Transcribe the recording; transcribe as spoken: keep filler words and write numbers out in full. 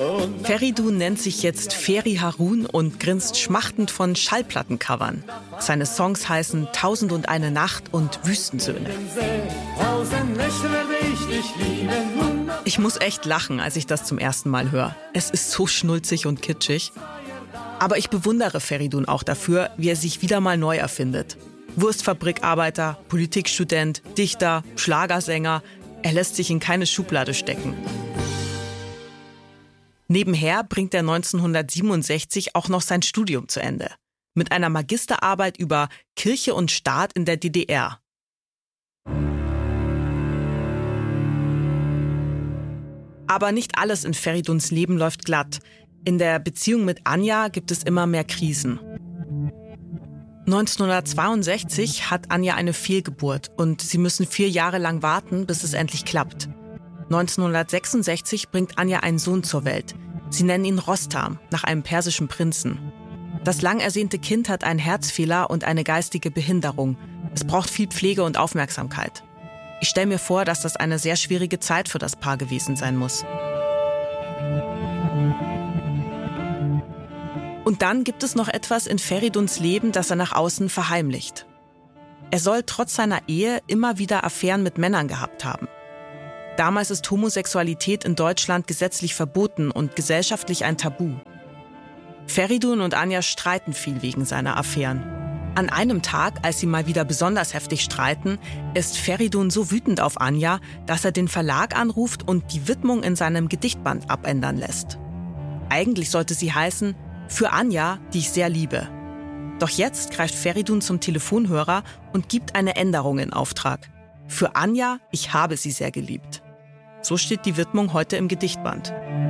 Feridun nennt sich jetzt Feri Harun und grinst schmachtend von Schallplattencovern. Seine Songs heißen Tausend und eine Nacht und Wüstensöhne. Ich muss echt lachen, als ich das zum ersten Mal höre. Es ist so schnulzig und kitschig. Aber ich bewundere Feridun auch dafür, wie er sich wieder mal neu erfindet. Wurstfabrikarbeiter, Politikstudent, Dichter, Schlagersänger. Er lässt sich in keine Schublade stecken. Nebenher bringt er neunzehnhundertsiebenundsechzig auch noch sein Studium zu Ende. Mit einer Magisterarbeit über Kirche und Staat in der D D R. Aber nicht alles in Feriduns Leben läuft glatt. In der Beziehung mit Anja gibt es immer mehr Krisen. neunzehnhundertzweiundsechzig hat Anja eine Fehlgeburt und sie müssen vier Jahre lang warten, bis es endlich klappt. neunzehnhundertsechsundsechzig bringt Anja einen Sohn zur Welt. Sie nennen ihn Rostam, nach einem persischen Prinzen. Das lang ersehnte Kind hat einen Herzfehler und eine geistige Behinderung. Es braucht viel Pflege und Aufmerksamkeit. Ich stelle mir vor, dass das eine sehr schwierige Zeit für das Paar gewesen sein muss. Und dann gibt es noch etwas in Feriduns Leben, das er nach außen verheimlicht. Er soll trotz seiner Ehe immer wieder Affären mit Männern gehabt haben. Damals ist Homosexualität in Deutschland gesetzlich verboten und gesellschaftlich ein Tabu. Feridun und Anja streiten viel wegen seiner Affären. An einem Tag, als sie mal wieder besonders heftig streiten, ist Feridun so wütend auf Anja, dass er den Verlag anruft und die Widmung in seinem Gedichtband abändern lässt. Eigentlich sollte sie heißen, für Anja, die ich sehr liebe. Doch jetzt greift Feridun zum Telefonhörer und gibt eine Änderung in Auftrag. Für Anja, ich habe sie sehr geliebt. So steht die Widmung heute im Gedichtband.